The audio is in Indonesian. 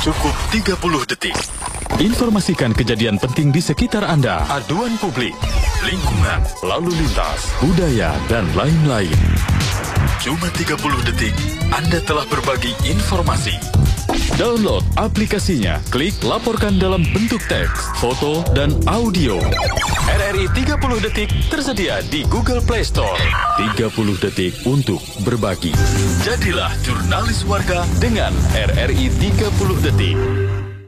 Cukup 30 detik. Informasikan kejadian penting di sekitar Anda. Aduan publik, lingkungan, lalu lintas, Budaya dan lain-lain. cuma 30 detik Anda telah berbagi informasi. Download aplikasinya. Klik laporkan dalam bentuk teks, foto, dan audio. RRI 30 detik tersedia di Google Play Store. 30 detik untuk berbagi. Jadilah jurnalis warga Dengan RRI 30 detik.